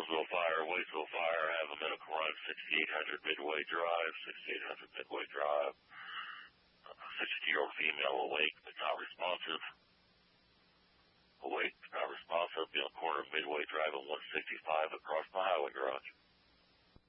Waitsville Fire, have a medical run, 6800 Midway Drive, 6800 Midway Drive. 62-year-old female awake, but not responsive. Awake, but not responsive. Be on the corner of Midway Drive and 165 across the highway garage.